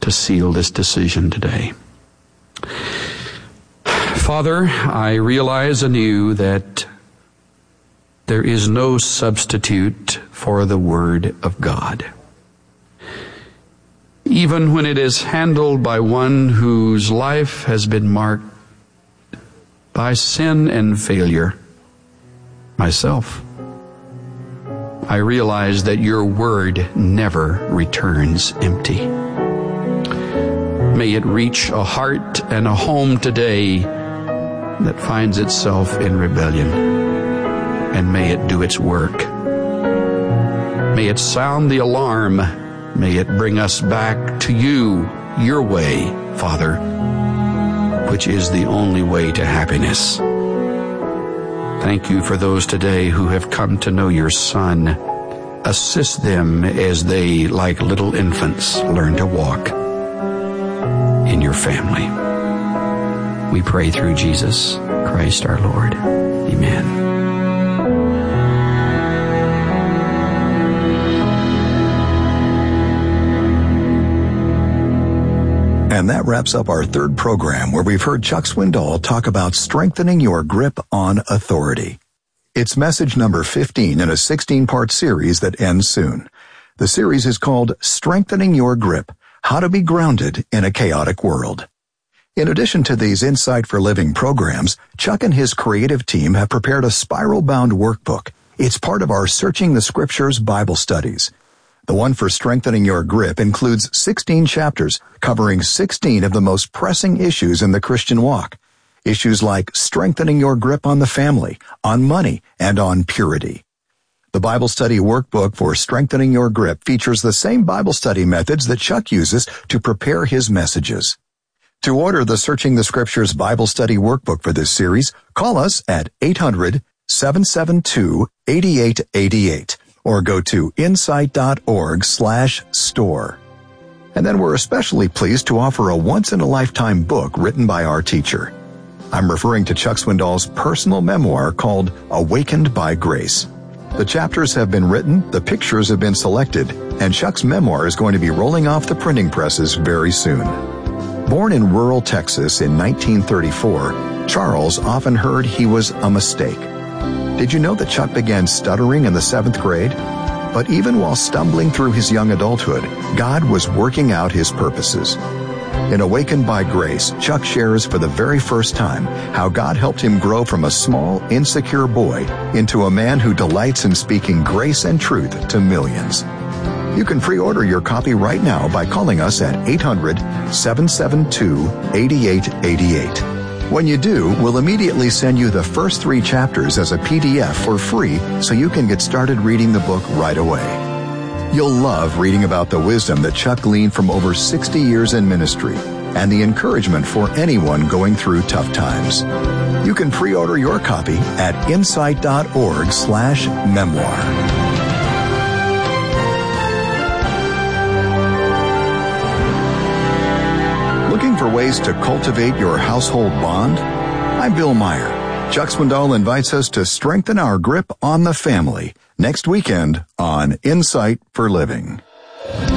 to seal this decision today. Father, I realize anew that there is no substitute for the Word of God. Even when it is handled by one whose life has been marked by sin and failure, myself, I realize that your Word never returns empty. May it reach a heart and a home today that finds itself in rebellion, and may it do its work. May it sound the alarm. May it bring us back to you, your way, Father, which is the only way to happiness. Thank you for those today who have come to know your Son. Assist them as they, like little infants, learn to walk in your family. We pray through Jesus Christ our Lord. Amen. And that wraps up our third program, where we've heard Chuck Swindoll talk about strengthening your grip on authority. It's message number 15 in a 16-part series that ends soon. The series is called Strengthening Your Grip: How to Be Grounded in a Chaotic World. In addition to these Insight for Living programs, Chuck and his creative team have prepared a spiral-bound workbook. It's part of our Searching the Scriptures Bible studies. The one for Strengthening Your Grip includes 16 chapters covering 16 of the most pressing issues in the Christian walk. Issues like strengthening your grip on the family, on money, and on purity. The Bible study workbook for Strengthening Your Grip features the same Bible study methods that Chuck uses to prepare his messages. To order the Searching the Scriptures Bible study workbook for this series, call us at 800-772-8888. or go to insight.org/store. And then we're especially pleased to offer a once-in-a-lifetime book written by our teacher. I'm referring to Chuck Swindoll's personal memoir called Awakened by Grace. The chapters have been written, the pictures have been selected, and Chuck's memoir is going to be rolling off the printing presses very soon. Born in rural Texas in 1934, Charles often heard he was a mistake. Did you know that Chuck began stuttering in the 7th grade? But even while stumbling through his young adulthood, God was working out his purposes. In Awakened by Grace, Chuck shares for the very first time how God helped him grow from a small, insecure boy into a man who delights in speaking grace and truth to millions. You can pre-order your copy right now by calling us at 800-772-8888. When you do, we'll immediately send you the first 3 chapters as a PDF for free so you can get started reading the book right away. You'll love reading about the wisdom that Chuck gleaned from over 60 years in ministry and the encouragement for anyone going through tough times. You can pre-order your copy at insight.org/memoir. Looking for ways to cultivate your household bond? I'm Bill Meyer. Chuck Swindoll invites us to strengthen our grip on the family next weekend on Insight for Living.